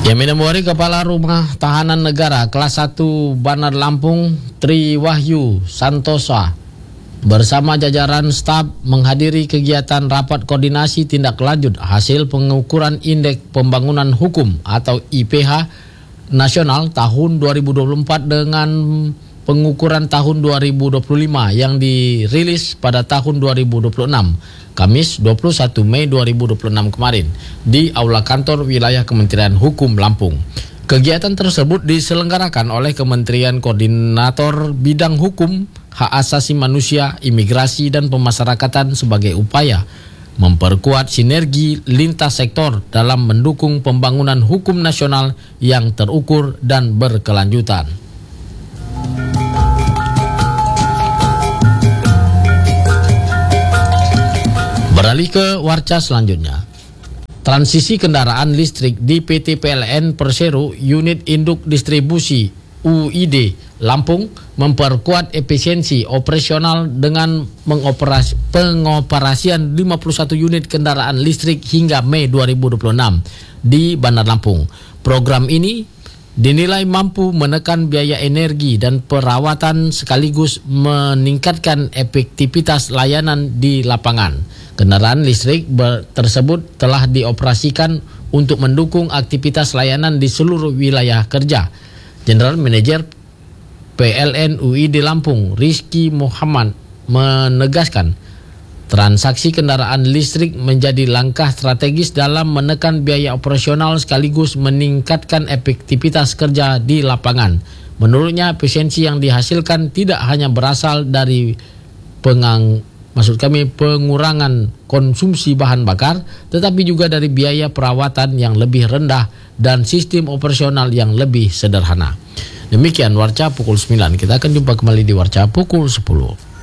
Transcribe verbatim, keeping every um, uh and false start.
Yang menemui Kepala Rumah Tahanan Negara kelas satu Bandar Lampung Tri Wahyu Santosa bersama jajaran staf menghadiri kegiatan rapat koordinasi tindak lanjut hasil pengukuran Indeks Pembangunan Hukum atau I P H Nasional tahun dua ribu dua puluh empat dengan pengukuran tahun dua ribu dua puluh lima yang dirilis pada tahun dua ribu dua puluh enam, Kamis dua puluh satu Mei dua ribu dua puluh enam kemarin di Aula Kantor Wilayah Kementerian Hukum Lampung. Kegiatan tersebut diselenggarakan oleh Kementerian Koordinator Bidang Hukum, Hak Asasi Manusia, Imigrasi dan Pemasyarakatan sebagai upaya memperkuat sinergi lintas sektor dalam mendukung pembangunan hukum nasional yang terukur dan berkelanjutan. Beralih ke warca selanjutnya. Transisi kendaraan listrik di P T P L N Persero Unit Induk Distribusi U I D Lampung memperkuat efisiensi operasional dengan mengoperasi, pengoperasian lima puluh satu unit kendaraan listrik hingga Mei dua ribu dua puluh enam di Bandar Lampung. Program ini dinilai mampu menekan biaya energi dan perawatan sekaligus meningkatkan efektivitas layanan di lapangan. Kendaraan listrik tersebut telah dioperasikan untuk mendukung aktivitas layanan di seluruh wilayah kerja. General Manager P L N U I D Lampung, Rizky Muhammad, menegaskan transaksi kendaraan listrik menjadi langkah strategis dalam menekan biaya operasional sekaligus meningkatkan efektivitas kerja di lapangan. Menurutnya, efisiensi yang dihasilkan tidak hanya berasal dari pengang Maksud kami pengurangan konsumsi bahan bakar, tetapi juga dari biaya perawatan yang lebih rendah dan sistem operasional yang lebih sederhana. Demikian Warca pukul sembilan. Kita akan jumpa kembali di Warca pukul sepuluh.